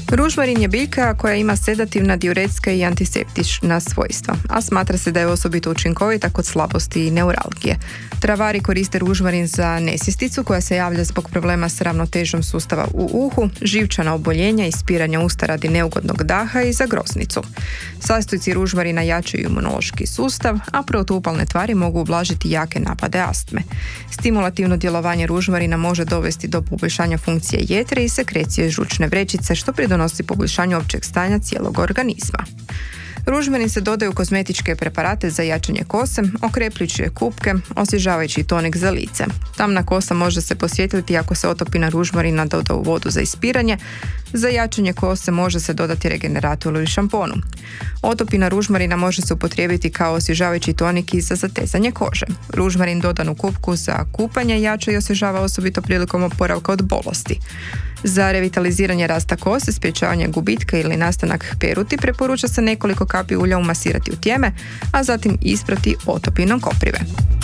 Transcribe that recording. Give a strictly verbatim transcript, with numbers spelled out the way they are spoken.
Ružmarin je biljka koja ima sedativna, diuretska i antiseptična svojstva, a smatra se da je osobito učinkovita kod slabosti i neuralgije. Travari koriste ružmarin za nesjesticu koja se javlja zbog problema s ravnotežom sustava u uhu, živčana oboljenja, ispiranja usta radi neugodnog daha i za groznicu. Sastojci ružmarina jačaju imunološki sustav, a protuupalne tvari mogu ublažiti jake napade astme. Stimulativno djelovanje ružmarina može dovesti do poboljšanja funkcije jetre i sekrecije žučne vrećice, što pridonosi poboljšanju općeg stanja cijelog organizma. Ružmarin se dodaje u kozmetičke preparate za jačanje kose, okrepljujuće kupke, osvježavajući tonik za lice. Tamna kosa može se posvjetliti ako se otopina ružmarina doda u vodu za ispiranje. Za jačanje kose može se dodati regenerator ili šamponu. Otopina ružmarina može se upotrijebiti kao osvježavajući tonik i za zatezanje kože. Ružmarin dodan u kupku za kupanje jača i osvježava osobito prilikom oporavka od bolesti. Za revitaliziranje rasta kose, sprječavanje gubitka ili nastanak peruti preporuča se nekoliko kapi ulja umasirati u tijeme, a zatim isprati otopinom koprive.